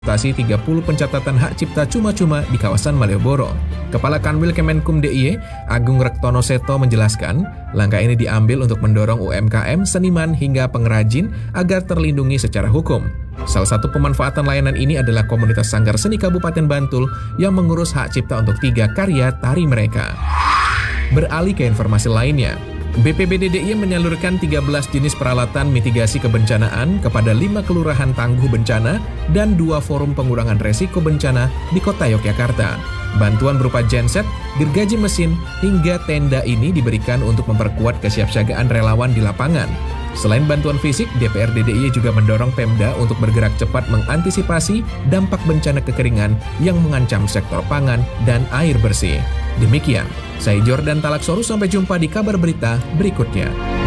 Tasi 30 pencatatan hak cipta cuma-cuma di kawasan Malioboro. Kepala Kanwil Kemenkum DIY, Agung Rektono Seto menjelaskan, langkah ini diambil untuk mendorong UMKM, seniman hingga pengrajin agar terlindungi secara hukum. Salah satu pemanfaatan layanan ini adalah komunitas Sanggar Seni Kabupaten Bantul yang mengurus hak cipta untuk 3 karya tari mereka. Beralih ke informasi lainnya. BPBD DIY menyalurkan 13 jenis peralatan mitigasi kebencanaan kepada 5 kelurahan tangguh bencana dan 2 forum pengurangan resiko bencana di kota Yogyakarta. Bantuan berupa genset, gergaji mesin, hingga tenda ini diberikan untuk memperkuat kesiapsiagaan relawan di lapangan. Selain bantuan fisik, DPRD DIY juga mendorong Pemda untuk bergerak cepat mengantisipasi dampak bencana kekeringan yang mengancam sektor pangan dan air bersih. Demikian, saya Jordan Talaksoru, sampai jumpa di kabar berita berikutnya.